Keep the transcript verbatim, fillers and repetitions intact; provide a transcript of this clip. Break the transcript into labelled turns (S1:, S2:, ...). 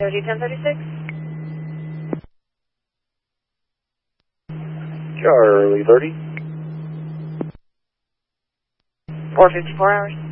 S1: thirty, ten thirty-six.
S2: Charlie thirty.
S1: four fifty-four hours.